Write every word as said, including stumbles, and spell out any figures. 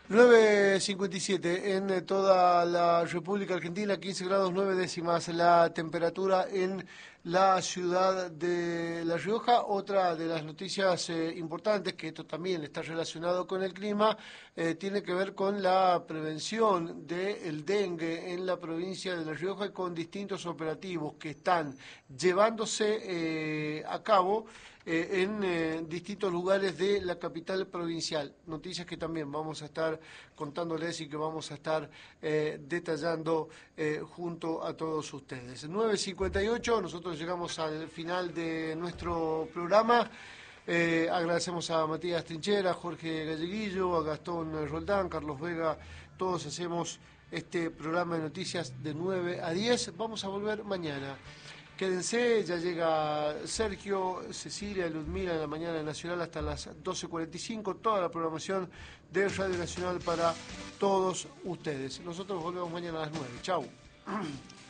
nueve cincuenta y siete en eh, toda la República Argentina, quince grados nueve décimas la temperatura en la ciudad de La Rioja. Otra de las noticias eh, importantes, que esto también está relacionado con el clima, eh, tiene que ver con la prevención del dengue en la provincia de La Rioja y con distintos operativos que están llevándose eh, a cabo eh, en eh, distintos lugares de la capital provincial. Noticias que también vamos a estar contándoles y que vamos a estar eh, detallando eh, junto a todos ustedes. nueve cincuenta y ocho, nosotros llegamos al final de nuestro programa. Eh, agradecemos a Matías Trinchera, a Jorge Galleguillo, a Gastón Roldán, Carlos Vega. Todos hacemos este programa de noticias de nueve a diez. Vamos a volver mañana. Quédense, ya llega Sergio, Cecilia, Ludmila en la mañana nacional hasta las doce cuarenta y cinco. Toda la programación de Radio Nacional para todos ustedes. Nosotros volvemos mañana a las nueve. Chau.